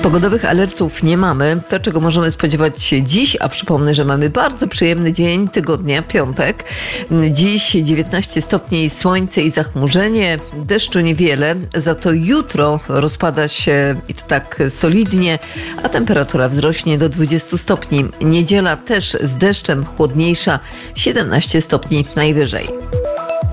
Pogodowych alertów nie mamy. To, czego możemy spodziewać się dziś, a przypomnę, że mamy bardzo przyjemny dzień tygodnia, piątek. Dziś 19 stopni, słońce i zachmurzenie, deszczu niewiele, za to jutro rozpada się i to tak solidnie, a temperatura wzrośnie do 20 stopni. Niedziela też z deszczem, chłodniejsza, 17 stopni najwyżej.